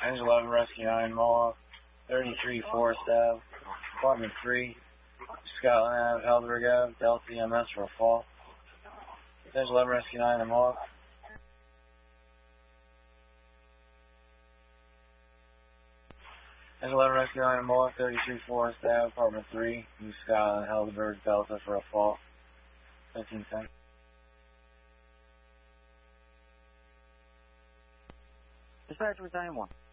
Engine 11 Rescue 9 Mohawk, 33 Forest Ave, Apartment 3, Scotland Ave, Helderberg Ave, Delta EMS for a fall. Engine 11 Rescue 9 in Mohawk. Engine 11 Rescue 9 in Mohawk, 33 Forest Ave, Apartment 3, New Scotland, Helderberg, Delta for a fall. 1510. Dispatcher, Battalion 1.